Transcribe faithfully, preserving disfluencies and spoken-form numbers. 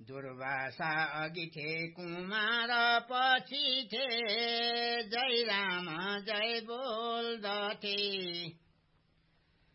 दुर्वासा अघि थे कुमार पछि थे जय राम जय बोल्दथे